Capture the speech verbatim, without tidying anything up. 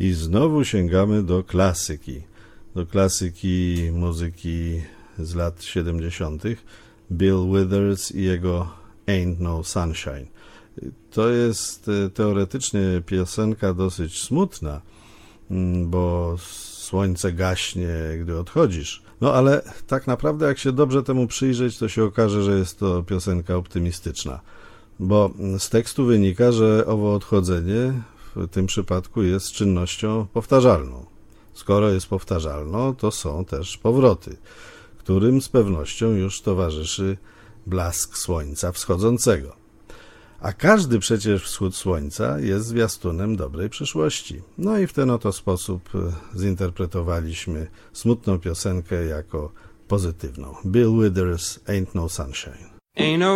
I znowu sięgamy do klasyki, do klasyki muzyki z lat siedemdziesiątych. Bill Withers i jego Ain't No Sunshine. To jest teoretycznie piosenka dosyć smutna, bo słońce gaśnie, gdy odchodzisz. No ale tak naprawdę jak się dobrze temu przyjrzeć, to się okaże, że jest to piosenka optymistyczna. Bo z tekstu wynika, że owo odchodzenie w tym przypadku jest czynnością powtarzalną. Skoro jest powtarzalną, to są też powroty, którym z pewnością już towarzyszy blask słońca wschodzącego. A każdy przecież wschód słońca jest zwiastunem dobrej przyszłości. No i w ten oto sposób zinterpretowaliśmy smutną piosenkę jako pozytywną. Bill Withers, Ain't No Sunshine. Ain't no